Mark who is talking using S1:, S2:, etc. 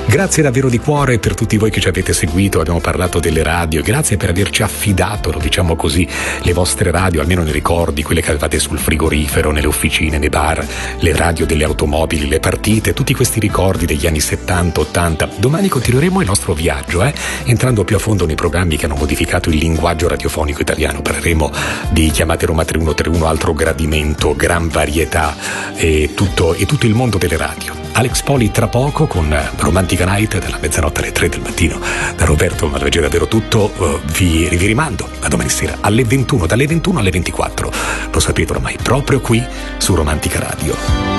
S1: Grazie davvero di cuore per tutti voi che ci avete seguito. Abbiamo parlato delle radio, grazie per averci affidato, lo diciamo così, le vostre radio, almeno nei ricordi, quelle che avevate sul frigorifero, nelle officine, nei bar, le radio delle automobili, le partite, tutti questi ricordi degli anni 70-80. Domani continueremo il nostro viaggio, entrando più a fondo nei programmi che hanno modificato il linguaggio radiofonico italiano. Parleremo di chiamate Roma 3131, altro gradimento, gran varietà e tutto il mondo delle radio. Alex Poli tra poco con Romantica Night dalla mezzanotte alle 3 del mattino. Da Roberto Malvagio davvero tutto, vi rimando a domani sera alle 21, dalle 21 alle 24. Lo sapete ormai, proprio qui su Romantica Radio.